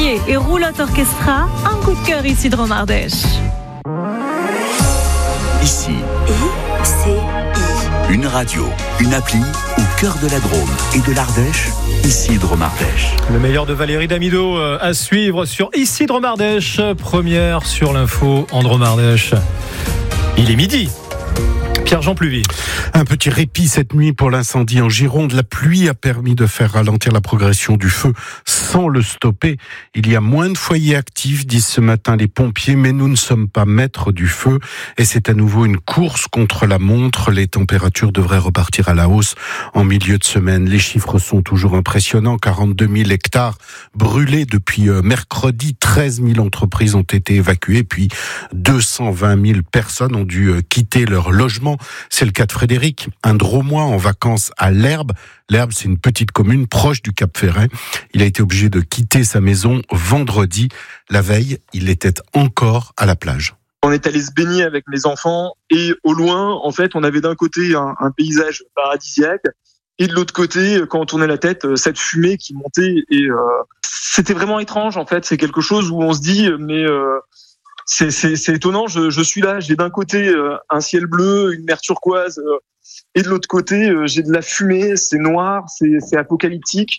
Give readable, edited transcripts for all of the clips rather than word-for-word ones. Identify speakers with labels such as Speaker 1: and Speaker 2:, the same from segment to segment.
Speaker 1: clavier et roulotte orchestra, un coup de cœur ici de Drôme Ardèche.
Speaker 2: Ici,
Speaker 3: ICI.
Speaker 2: une radio, une appli au cœur de la Drôme et de l'Ardèche, ici Drôme Ardèche.
Speaker 4: Le meilleur de Valérie Damido à suivre sur ici Drôme Ardèche, première sur l'info en Drôme Ardèche. Il est midi. Pierre-Jean Pluvy.
Speaker 5: Un petit répit cette nuit pour l'incendie en Gironde. La pluie a permis de faire ralentir la progression du feu sans le stopper. Il y a moins de foyers actifs, disent ce matin les pompiers, mais nous ne sommes pas maîtres du feu. Et c'est à nouveau une course contre la montre. Les températures devraient repartir à la hausse en milieu de semaine. Les chiffres sont toujours impressionnants. 42 000 hectares brûlés depuis mercredi. 13 000 entreprises ont été évacuées. Puis 220 000 personnes ont dû quitter leur logement. C'est le cas de Frédéric, un Drômois en vacances à l'Herbe. L'Herbe, c'est une petite commune proche du Cap Ferret. Il a été obligé de quitter sa maison vendredi. La veille, il était encore à la plage.
Speaker 6: On est allé se baigner avec mes enfants et au loin, en fait, on avait d'un côté un paysage paradisiaque et de l'autre côté, quand on tournait la tête, cette fumée qui montait et c'était vraiment étrange. En fait, c'est quelque chose où on se dit mais c'est étonnant. Je suis là, j'ai d'un côté un ciel bleu, une mer turquoise, et de l'autre côté j'ai de la fumée. C'est noir, c'est apocalyptique.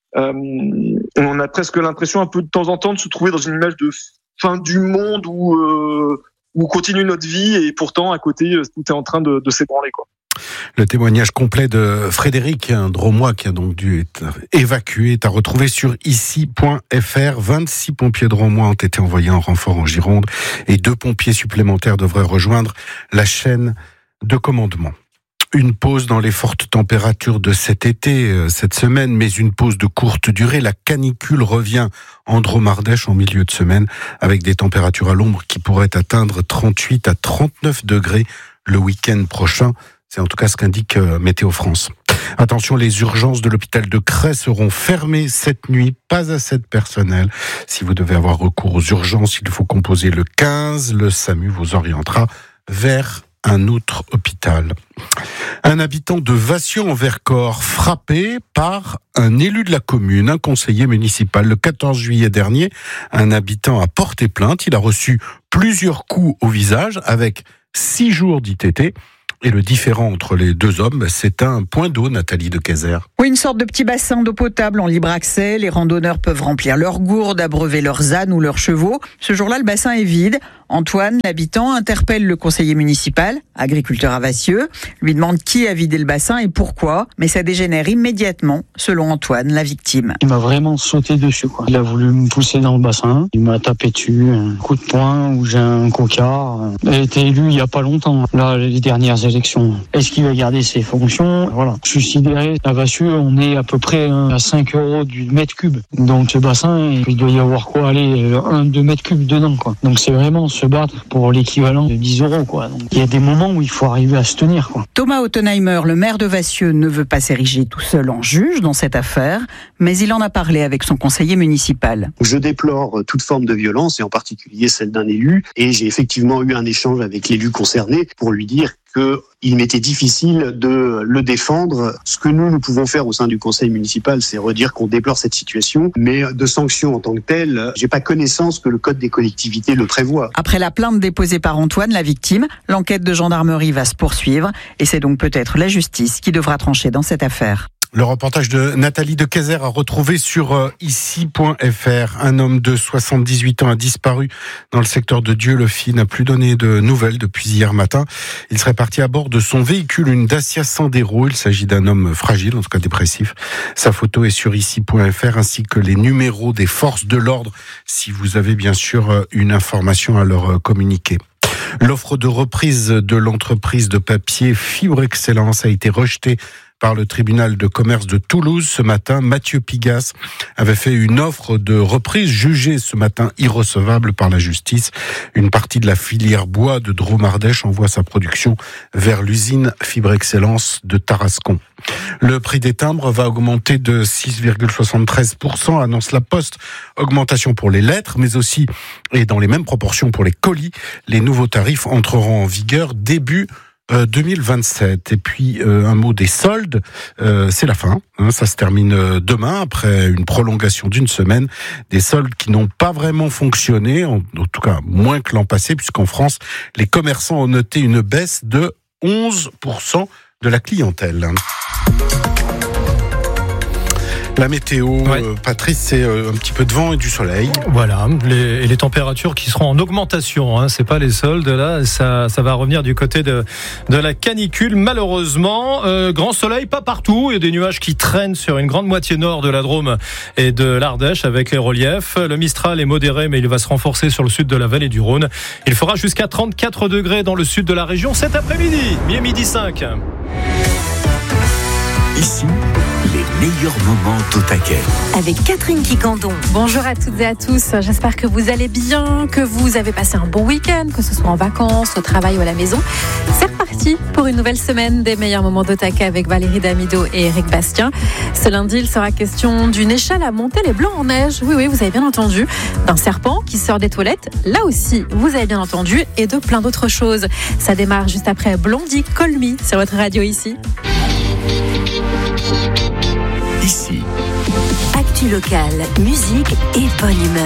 Speaker 6: On a presque l'impression un peu de temps en temps de se trouver dans une image de fin du monde où continue notre vie et pourtant à côté tout est en train de s'ébranler, quoi.
Speaker 5: Le témoignage complet de Frédéric, un Drômois qui a donc dû être évacué, est à retrouver sur ici.fr. 26 pompiers drômois ont été envoyés en renfort en Gironde et 2 pompiers supplémentaires devraient rejoindre la chaîne de commandement. Une pause dans les fortes températures de cet été, cette semaine, mais une pause de courte durée. La canicule revient en Drôme Ardèche en milieu de semaine avec des températures à l'ombre qui pourraient atteindre 38 à 39 degrés le week-end prochain. C'est en tout cas ce qu'indique Météo France. Attention, les urgences de l'hôpital de Crest seront fermées cette nuit. Pas assez de personnel. Si vous devez avoir recours aux urgences, il faut composer le 15. Le SAMU vous orientera vers un autre hôpital. Un habitant de Vassieux en Vercors frappé par un élu de la commune, un conseiller municipal. Le 14 juillet dernier, un habitant a porté plainte. Il a reçu plusieurs coups au visage avec 6 jours d'ITT. Et le différent entre les deux hommes, c'est un point d'eau, Nathalie de Kayser.
Speaker 7: Oui, une sorte de petit bassin d'eau potable en libre accès. Les randonneurs peuvent remplir leurs gourdes, abreuver leurs ânes ou leurs chevaux. Ce jour-là, le bassin est vide. Antoine, l'habitant, interpelle le conseiller municipal, agriculteur à Vassieux, lui demande qui a vidé le bassin et pourquoi, mais ça dégénère immédiatement, selon Antoine, la victime.
Speaker 8: Il m'a vraiment sauté dessus, quoi. Il a voulu me pousser dans le bassin, il m'a tapé dessus, un coup de poing où j'ai un cocard. Il a été élu il y a pas longtemps, là, les dernières élections. Est-ce qu'il va garder ses fonctions? Voilà. Je suis sidéré. À Vassieux, on est à peu près à 5 € du mètre cube. Donc ce bassin, il doit y avoir quoi, 1-2 mètres cubes dedans, quoi. Donc c'est vraiment se battre pour l'équivalent de 10 €, quoi. Donc, il y a des moments où il faut arriver à se tenir, quoi.
Speaker 7: Thomas Ottenheimer, le maire de Vassieux, ne veut pas s'ériger tout seul en juge dans cette affaire, mais il en a parlé avec son conseiller municipal.
Speaker 9: Je déplore toute forme de violence, et en particulier celle d'un élu, et j'ai effectivement eu un échange avec l'élu concerné pour lui dire qu'il m'était difficile de le défendre. Ce que nous pouvons faire au sein du conseil municipal, c'est redire qu'on déplore cette situation, mais de sanctions en tant que telles, j'ai pas connaissance que le code des collectivités le prévoit.
Speaker 7: Après la plainte déposée par Antoine, la victime, l'enquête de gendarmerie va se poursuivre et c'est donc peut-être la justice qui devra trancher dans cette affaire.
Speaker 5: Le reportage de Nathalie de Kayser a retrouvé sur ici.fr. Un homme de 78 ans a disparu dans le secteur de Dieu-le-Fit, n'a plus donné de nouvelles depuis hier matin. Il serait parti à bord de son véhicule, une Dacia Sandero. Il s'agit d'un homme fragile, en tout cas dépressif. Sa photo est sur ici.fr ainsi que les numéros des forces de l'ordre si vous avez bien sûr une information à leur communiquer. L'offre de reprise de l'entreprise de papier Fibre Excellence a été rejetée par le tribunal de commerce de Toulouse ce matin. Mathieu Pigas avait fait une offre de reprise jugée ce matin irrecevable par la justice. Une partie de la filière bois de Drôme Ardèche envoie sa production vers l'usine Fibre Excellence de Tarascon. Le prix des timbres va augmenter de 6,73%, annonce la Poste. Augmentation pour les lettres, mais aussi, et dans les mêmes proportions pour les colis. Les nouveaux tarifs entreront en vigueur début 2027. Et puis un mot des soldes, c'est la fin. Ça se termine demain après une prolongation d'une semaine. Des soldes qui n'ont pas vraiment fonctionné, en tout cas moins que l'an passé, puisqu'en France, les commerçants ont noté une baisse de 11% de la clientèle. La météo, Patrice, c'est un petit peu de vent et du soleil.
Speaker 4: Voilà, les températures qui seront en augmentation. C'est pas les soldes là, ça va revenir du côté de la canicule. Malheureusement, grand soleil, pas partout. Il y a des nuages qui traînent sur une grande moitié nord de la Drôme et de l'Ardèche avec les reliefs. Le Mistral est modéré, mais il va se renforcer sur le sud de la vallée du Rhône. Il fera jusqu'à 34 degrés dans le sud de la région cet après-midi. Midi 5.
Speaker 2: Ici, les meilleurs moments au taquet.
Speaker 1: Avec Catherine Quicandon.
Speaker 3: Bonjour à toutes et à tous. J'espère que vous allez bien, que vous avez passé un bon week-end, que ce soit en vacances, au travail ou à la maison. C'est reparti pour une nouvelle semaine des meilleurs moments au taquet avec Valérie Damido et Eric Bastien. Ce lundi, il sera question d'une échelle à monter les blancs en neige. Oui, vous avez bien entendu. D'un serpent qui sort des toilettes. Là aussi, vous avez bien entendu. Et de plein d'autres choses. Ça démarre juste après Blondie, Call Me sur votre radio ici.
Speaker 2: Ici.
Speaker 1: Actu locale, musique et bonne humeur.